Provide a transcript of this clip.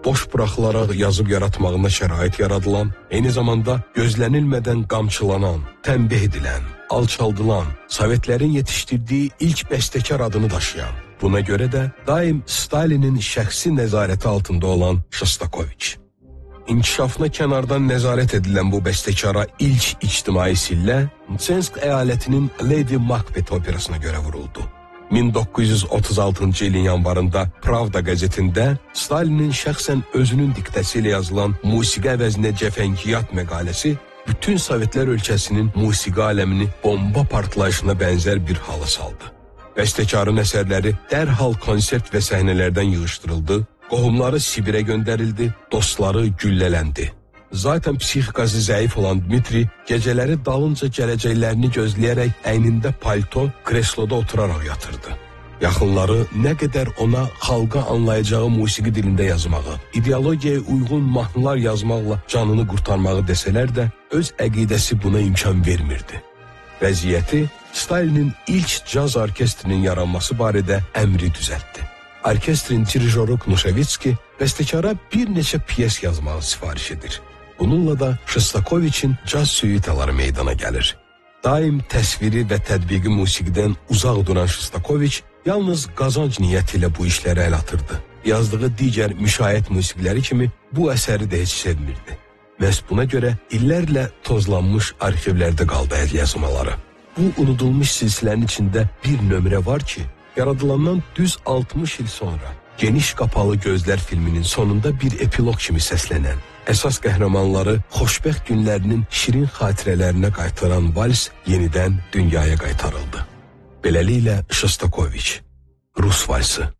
boş buraxılaraq yazıb yaratmağına şərait yaradılan, eyni zamanda gözlənilmədən qamçılanan, tənbih edilən, alçaldılan, Sovetlərin yetişdirdiyi ilk bəstəkar adını daşıyan, buna görə də daim Stalinin şəxsi nəzarəti altında olan Shostakovich. İnkişafına kənardan nəzarət edilən bu bəstəkara ilk ictimai sillə Mtsensk əyalətinin Lady Macbeth operasına görə vuruldu. 1936-cı ilin yanvarında Pravda qəzetində Stalinin şəxsən özünün diktəsi ilə yazılan musiqi əvəzinə cəfəngiyat məqaləsi bütün Sovetlər ölkəsinin musiqi aləmini bomba partlayışına bənzər bir hala saldı. Bəstəkarın əsərləri dərhal konsert və səhnələrdən yığışdırıldı, qohumları Sibirə göndərildi, dostları güllələndi. Zaten psixikası zəif olan Dmitri gecələri dalınca gələcəklərini gözləyərək əynində palto, kresloda oturaraq yatırdı. Yaxınları nə qədər ona xalqa anlayacağı musiqi dilində yazmağı, ideologiyaya uyğun mahnılar yazmaqla canını qurtarmağı desələr də, öz əqidəsi buna imkan vermirdi. Vəziyyəti Stalinin ilk caz orkestrinin yaranması barədə əmri düzəltdi. Orkestrin dirijoru Knushevitski bəstəkara bir neçə piyes yazmağı sifariş edir. Bununla da Shostakovich'in caz süitaları meydana gəlir. Daim təsviri və tədbiqi musiqidən uzaq duran Shostakovich yalnız qazanc niyyəti ilə bu işləri əl atırdı. Yazdığı digər müşayiət musiqiləri kimi bu əsəri də heç sevmirdi. Məhz buna görə illərlə tozlanmış arxivlərdə qaldı əl yazmaları. Bu unudulmuş silsilənin içində bir nömrə var ki, yaradılandan düz 60 il sonra Geniş Qapalı Gözlər filminin sonunda bir epilog kimi səslənən, əsas qəhrəmanları xoşbəxt günlərinin şirin xatirələrinə qaytaran vals yenidən dünyaya qaytarıldı. Beləliklə Shostakovich, Rus valsı.